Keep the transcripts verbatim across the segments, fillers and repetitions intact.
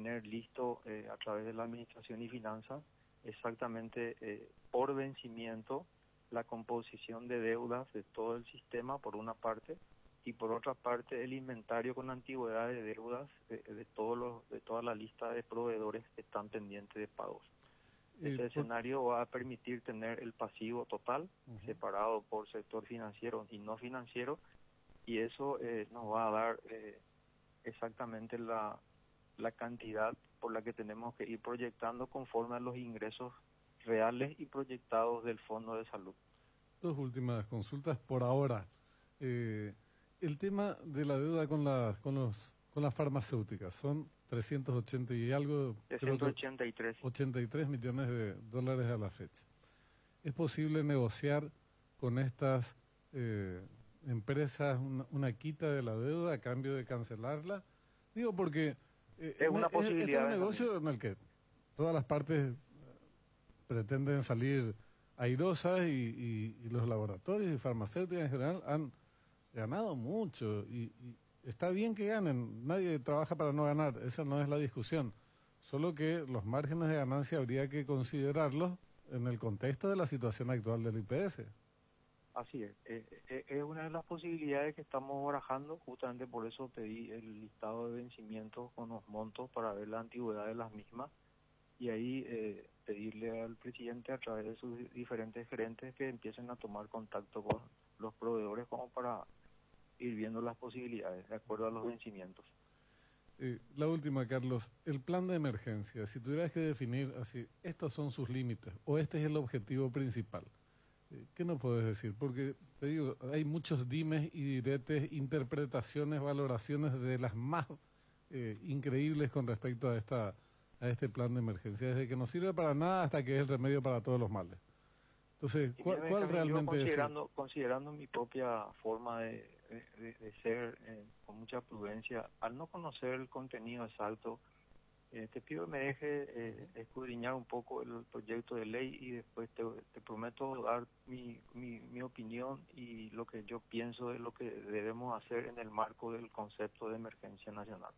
tener listo eh, a través de la Administración y Finanzas exactamente eh, por vencimiento la composición de deudas de todo el sistema por una parte y por otra parte el inventario con antigüedad de deudas de, de todos los de toda la lista de proveedores que están pendientes de pagos. Este Eh, escenario va a permitir tener el pasivo total uh-huh. separado por sector financiero y no financiero, y eso eh, nos va a dar eh, exactamente la, la cantidad por la que tenemos que ir proyectando conforme a los ingresos reales y proyectados del Fondo de Salud. Dos últimas consultas por ahora. Eh, el tema de la deuda con, la, con, los, con las farmacéuticas son trescientos ochenta y algo, trescientos ochenta y tres. ochenta y tres millones de dólares a la fecha. ¿Es posible negociar con estas eh, empresas una, una quita de la deuda a cambio de cancelarla? Digo porque eh, es una es, posibilidad. Es un negocio también en el que todas las partes pretenden salir airosas y, y, y los laboratorios y farmacéuticas en general han ganado mucho y, y está bien que ganen, nadie trabaja para no ganar, esa no es la discusión, solo que los márgenes de ganancia habría que considerarlos en el contexto de la situación actual del I P S. Así es, es, es una de las posibilidades que estamos barajando, justamente por eso pedí el listado de vencimientos con los montos para ver la antigüedad de las mismas y ahí eh, pedirle al presidente a través de sus diferentes gerentes que empiecen a tomar contacto con los proveedores como para ir viendo las posibilidades de acuerdo a los vencimientos. Eh, la última, Carlos, el plan de emergencia, si tuvieras que definir así, estos son sus límites o este es el objetivo principal, eh, ¿qué nos puedes decir? Porque, te digo, hay muchos dimes y diretes, interpretaciones, valoraciones de las más eh, increíbles con respecto a esta a este plan de emergencia, desde que no sirve para nada hasta que es el remedio para todos los males. Entonces, ¿cuál, cuál Camilo, realmente considerando, es? Considerando mi propia forma de, de, de ser eh, con mucha prudencia, al no conocer el contenido exacto, eh, te pido que me deje eh, escudriñar un poco el proyecto de ley y después te, te prometo dar mi, mi, mi opinión y lo que yo pienso de lo que debemos hacer en el marco del concepto de emergencia nacional.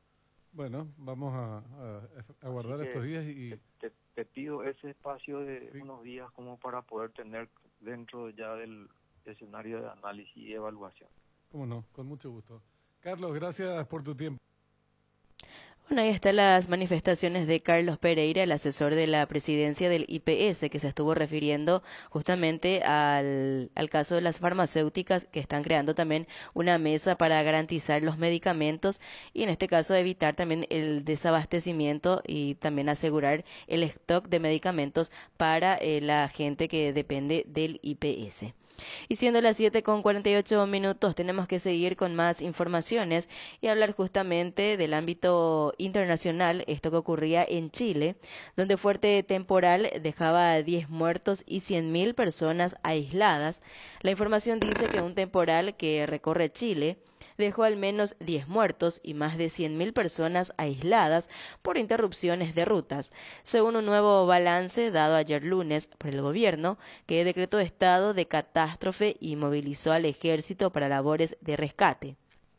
Bueno, vamos a, a, a guardar estos días y... Te, te, te pido ese espacio de sí. unos días como para poder tener dentro ya del escenario de análisis y evaluación. Cómo no, con mucho gusto. Carlos, gracias por tu tiempo. Bueno, ahí están las manifestaciones de Carlos Pereira, el asesor de la presidencia del I P S, que se estuvo refiriendo justamente al, al caso de las farmacéuticas que están creando también una mesa para garantizar los medicamentos y en este caso evitar también el desabastecimiento y también asegurar el stock de medicamentos para eh, la gente que depende del I P S. Y siendo las siete con cuarenta y ocho minutos, tenemos que seguir con más informaciones y hablar justamente del ámbito internacional, esto que ocurría en Chile, donde fuerte temporal dejaba a diez muertos y cien mil personas aisladas. La información dice que un temporal que recorre Chile dejó al menos diez muertos y más de cien mil personas aisladas por interrupciones de rutas, según un nuevo balance dado ayer lunes por el gobierno, que decretó estado de catástrofe y movilizó al ejército para labores de rescate.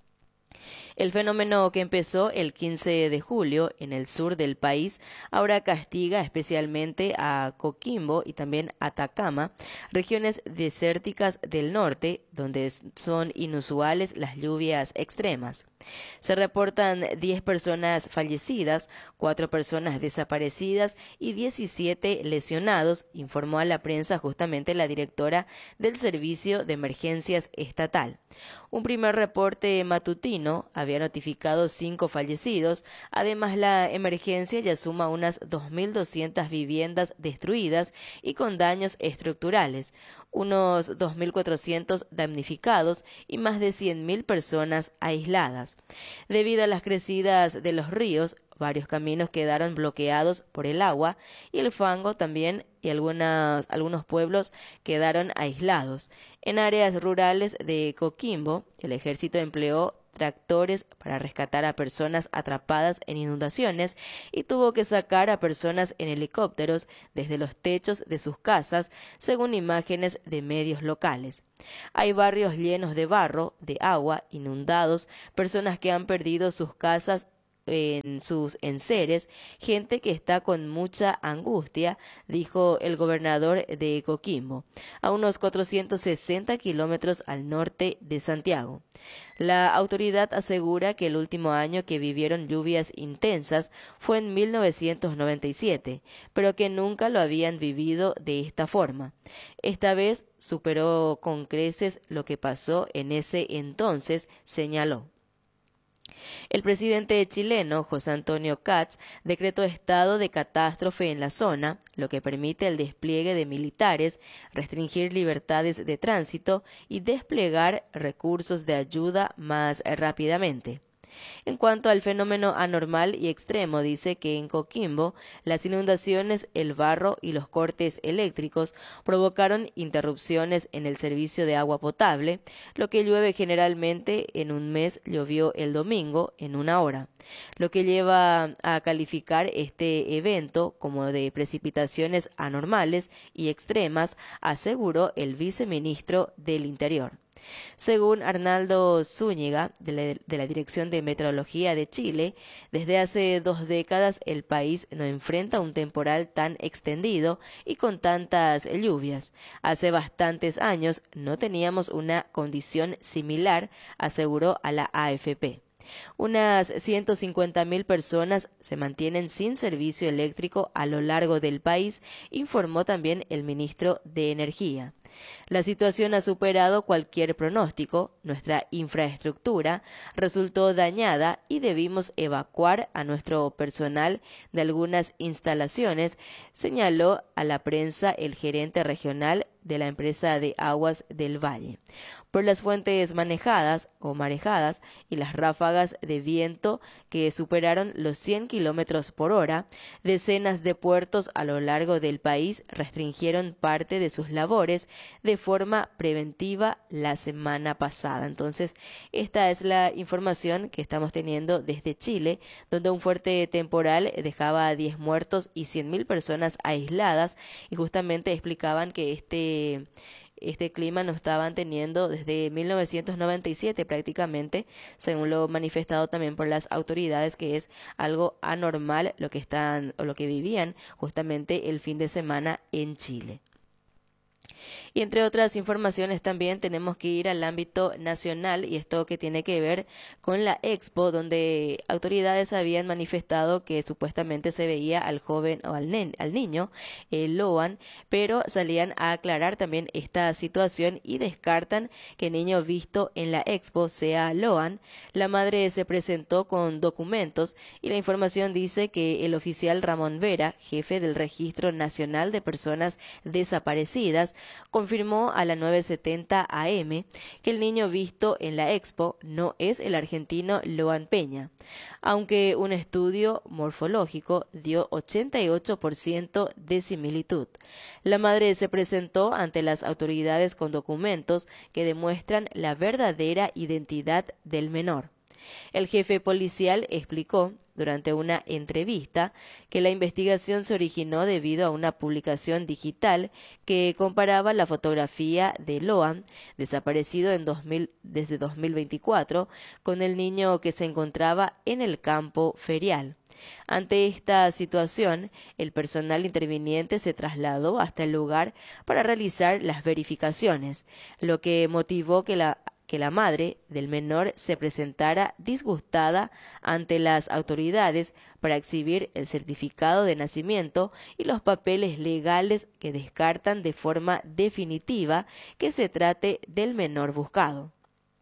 El fenómeno que empezó el quince de julio en el sur del país ahora castiga especialmente a Coquimbo y también Atacama, regiones desérticas del norte, donde son inusuales las lluvias extremas. Se reportan diez personas fallecidas, cuatro personas desaparecidas y diecisiete lesionados, informó a la prensa justamente la directora del Servicio de Emergencias Estatal. Un primer reporte matutino había notificado cinco fallecidos. Además, la emergencia ya suma unas dos mil doscientas viviendas destruidas y con daños estructurales, unos dos mil cuatrocientos damnificados y más de cien mil personas aisladas. Debido a las crecidas de los ríos, varios caminos quedaron bloqueados por el agua y el fango también, y algunas, algunos pueblos quedaron aislados. En áreas rurales de Coquimbo, el ejército empleó tractores para rescatar a personas atrapadas en inundaciones y tuvo que sacar a personas en helicópteros desde los techos de sus casas, según imágenes de medios locales. Hay barrios llenos de barro, de agua, inundados, personas que han perdido sus casas en sus enseres, gente que está con mucha angustia, dijo el gobernador de Coquimbo, a unos cuatrocientos sesenta kilómetros al norte de Santiago. La autoridad asegura que el último año que vivieron lluvias intensas fue en mil novecientos noventa y siete, pero que nunca lo habían vivido de esta forma. Esta vez superó con creces lo que pasó en ese entonces, señaló. El presidente chileno, José Antonio Kats, decretó estado de catástrofe en la zona, lo que permite el despliegue de militares, restringir libertades de tránsito y desplegar recursos de ayuda más rápidamente. En cuanto al fenómeno anormal y extremo, dice que en Coquimbo las inundaciones, el barro y los cortes eléctricos provocaron interrupciones en el servicio de agua potable. Lo que llueve generalmente en un mes llovió el domingo en una hora, lo que lleva a calificar este evento como de precipitaciones anormales y extremas, aseguró el viceministro del Interior. Según Arnaldo Zúñiga, de la, de la Dirección de Meteorología de Chile, desde hace dos décadas el país no enfrenta un temporal tan extendido y con tantas lluvias. Hace bastantes años no teníamos una condición similar, aseguró a la A F P. Unas ciento cincuenta mil personas se mantienen sin servicio eléctrico a lo largo del país, informó también el ministro de Energía. La situación ha superado cualquier pronóstico, nuestra infraestructura resultó dañada y debimos evacuar a nuestro personal de algunas instalaciones, señaló a la prensa el gerente regional de la empresa de aguas del Valle. Por las fuentes manejadas o marejadas y las ráfagas de viento que superaron los cien kilómetros por hora, decenas de puertos a lo largo del país restringieron parte de sus labores de forma preventiva la semana pasada. Entonces, esta es la información que estamos teniendo desde Chile, donde un fuerte temporal dejaba a diez muertos y cien mil personas aisladas, y justamente explicaban que este Este clima no estaban teniendo desde mil novecientos noventa y siete prácticamente, según lo manifestado también por las autoridades, que es algo anormal lo que están o lo que vivían justamente el fin de semana en Chile. Y entre otras informaciones también tenemos que ir al ámbito nacional, y esto que tiene que ver con la Expo, donde autoridades habían manifestado que supuestamente se veía al joven o al, nen, al niño eh, Loan, pero salían a aclarar también esta situación y descartan que el niño visto en la Expo sea Loan. La madre se presentó con documentos y la información dice que el oficial Ramón Vera, jefe del Registro Nacional de Personas Desaparecidas, confirmó a la nueve setenta A M que el niño visto en la Expo no es el argentino Loan Peña, aunque un estudio morfológico dio ochenta y ocho por ciento de similitud. La madre se presentó ante las autoridades con documentos que demuestran la verdadera identidad del menor. El jefe policial explicó durante una entrevista que la investigación se originó debido a una publicación digital que comparaba la fotografía de Loan, desaparecido en dos mil, desde dos mil veinticuatro, con el niño que se encontraba en el campo ferial. Ante esta situación, el personal interviniente se trasladó hasta el lugar para realizar las verificaciones, lo que motivó que la que la madre del menor se presentara disgustada ante las autoridades para exhibir el certificado de nacimiento y los papeles legales que descartan de forma definitiva que se trate del menor buscado.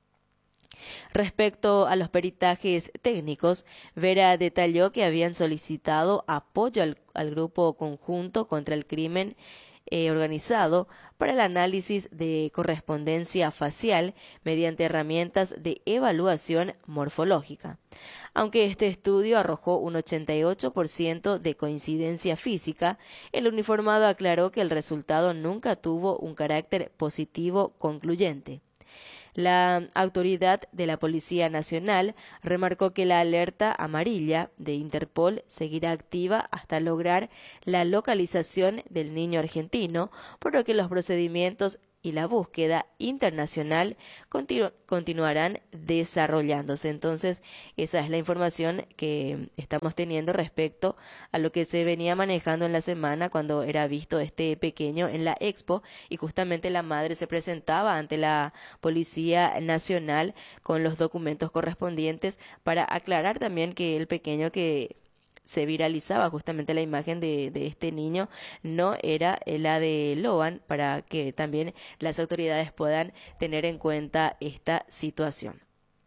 Respecto a los peritajes técnicos, Vera detalló que habían solicitado apoyo al, al grupo conjunto contra el crimen Eh, organizado para el análisis de correspondencia facial mediante herramientas de evaluación morfológica. Aunque este estudio arrojó un ochenta y ocho por ciento de coincidencia física, el uniformado aclaró que el resultado nunca tuvo un carácter positivo concluyente. La autoridad de la Policía Nacional remarcó que la alerta amarilla de Interpol seguirá activa hasta lograr la localización del niño argentino, por lo que los procedimientos y la búsqueda internacional continu- continuarán desarrollándose. Entonces, esa es la información que estamos teniendo respecto a lo que se venía manejando en la semana cuando era visto este pequeño en la expo, y justamente la madre se presentaba ante la Policía Nacional con los documentos correspondientes para aclarar también que el pequeño que se viralizaba, justamente la imagen de, de este niño, no era la de Loan, para que también las autoridades puedan tener en cuenta esta situación.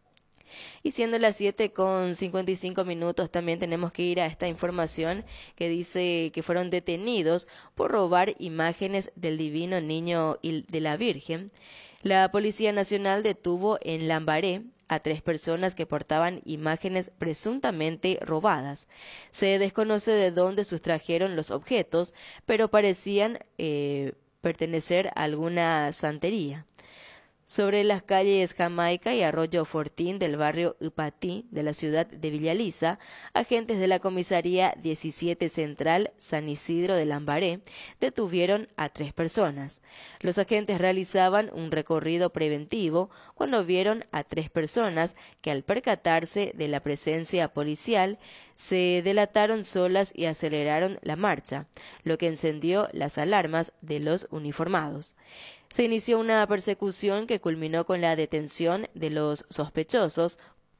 Y siendo las siete con cincuenta y cinco minutos, también tenemos que ir a esta información que dice que fueron detenidos por robar imágenes del Divino Niño y de la Virgen. La Policía Nacional detuvo en Lambaré a tres personas que portaban imágenes presuntamente robadas. Se desconoce de dónde sustrajeron los objetos, pero parecían eh, pertenecer a alguna santería. Sobre las calles Jamaica y Arroyo Fortín del barrio Upatí de la ciudad de Villaliza, agentes de la comisaría diecisiete Central San Isidro de Lambaré detuvieron a tres personas. Los agentes realizaban un recorrido preventivo cuando vieron a tres personas que, al percatarse de la presencia policial, se delataron solas y aceleraron la marcha, lo que encendió las alarmas de los uniformados. Se inició una persecución que culminó con la detención de los sospechosos.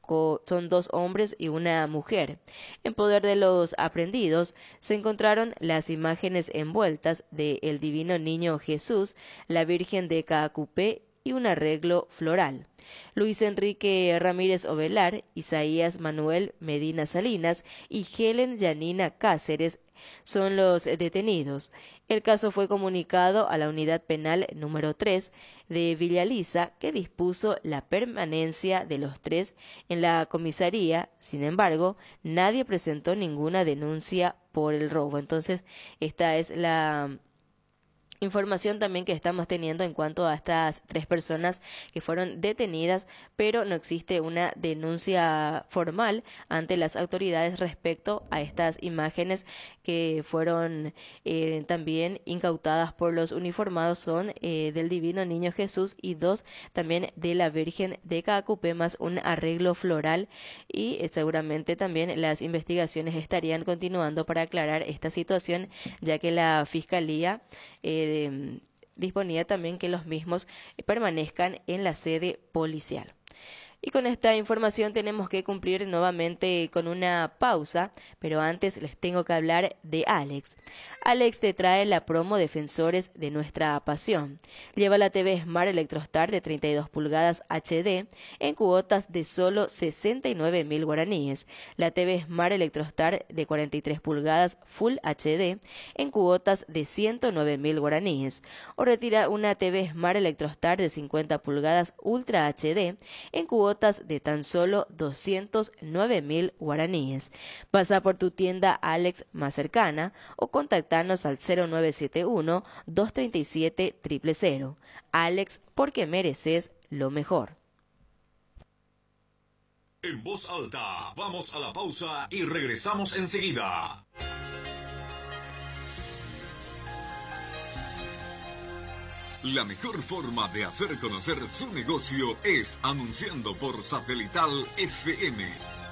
Son dos hombres y una mujer. En poder de los aprehendidos se encontraron las imágenes envueltas de el Divino Niño Jesús, la Virgen de Caacupé y un arreglo floral. Luis Enrique Ramírez Ovelar, Isaías Manuel Medina Salinas y Helen Yanina Cáceres son los detenidos. El caso fue comunicado a la Unidad Penal número tres de Villaliza, que dispuso la permanencia de los tres en la comisaría. Sin embargo, nadie presentó ninguna denuncia por el robo. Entonces, esta es la información también que estamos teniendo en cuanto a estas tres personas que fueron detenidas, pero no existe una denuncia formal ante las autoridades respecto a estas imágenes que fueron eh, también incautadas por los uniformados. Son eh, del Divino Niño Jesús y dos también de la Virgen de Caacupé, más un arreglo floral, y eh, seguramente también las investigaciones estarían continuando para aclarar esta situación, ya que la Fiscalía eh, de, disponía también que los mismos permanezcan en la sede policial. Y con esta información tenemos que cumplir nuevamente con una pausa, pero antes les tengo que hablar de Alex. Alex te trae la promo Defensores de nuestra pasión. Lleva la T V Smart Electrostar de treinta y dos pulgadas H D en cuotas de solo sesenta y nueve mil guaraníes. La T V Smart Electrostar de cuarenta y tres pulgadas Full H D en cuotas de ciento nueve mil guaraníes. O retira una T V Smart Electrostar de cincuenta pulgadas Ultra H D en cuotas de tan solo doscientos nueve mil guaraníes. Pasa por tu tienda Alex más cercana o contactanos al cero nueve siete uno, dos tres siete, cero cero cero. Alex, porque mereces lo mejor. En voz alta, vamos a la pausa y regresamos enseguida. La mejor forma de hacer conocer su negocio es anunciando por Satelital F M.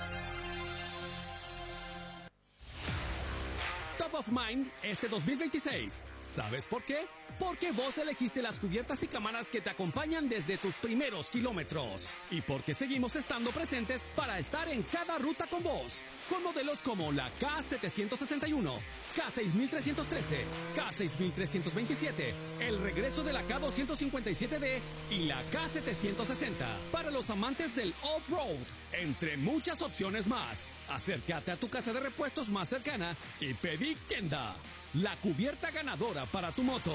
Top of Mind este dos mil veintiséis. ¿Sabes por qué? Porque vos elegiste las cubiertas y cámaras que te acompañan desde tus primeros kilómetros. Y porque seguimos estando presentes para estar en cada ruta con vos. Con modelos como la K setecientos sesenta y uno, K seis mil trescientos trece, K seis mil trescientos veintisiete, el regreso de la K doscientos cincuenta y siete D y la K setecientos sesenta. Para los amantes del off-road, entre muchas opciones más. Acércate a tu casa de repuestos más cercana y pedí Kenda, la cubierta ganadora para tu moto.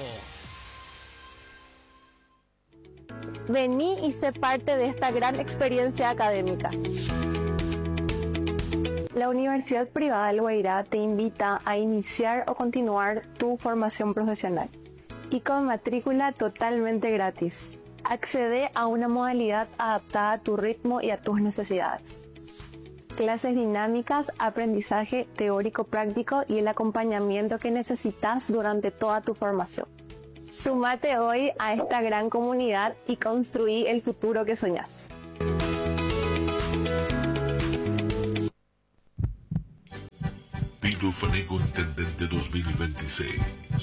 Vení y sé parte de esta gran experiencia académica. La Universidad Privada del Guairá te invita a iniciar o continuar tu formación profesional y con matrícula totalmente gratis. Accede a una modalidad adaptada a tu ritmo y a tus necesidades. Clases dinámicas, aprendizaje teórico-práctico y el acompañamiento que necesitas durante toda tu formación. Sumate hoy a esta gran comunidad y construí el futuro que soñás. Pilo Fanego Intendente dos mil veintiséis.